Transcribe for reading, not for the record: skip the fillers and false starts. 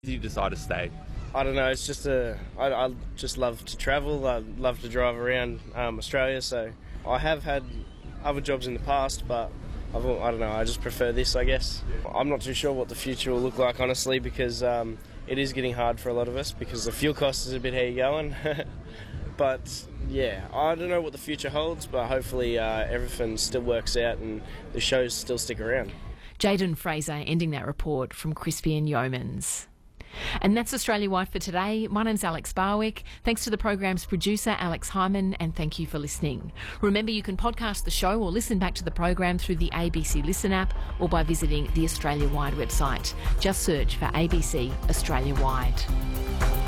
did you decide to stay? I don't know, it's just I just love to travel, I love to drive around Australia, so I have had other jobs in the past, but I don't know, I just prefer this, I guess. I'm not too sure what the future will look like, honestly, because it is getting hard for a lot of us, because the fuel cost is a bit how you going. But yeah, I don't know what the future holds, but hopefully everything still works out and the shows still stick around. Jayden Fraser ending that report from Crispian Yeomans. And that's Australia-wide for today. My name's Alex Barwick. Thanks to the program's producer, Alex Hyman, and thank you for listening. Remember, you can podcast the show or listen back to the program through the ABC Listen app or by visiting the Australia-wide website. Just search for ABC Australia-wide.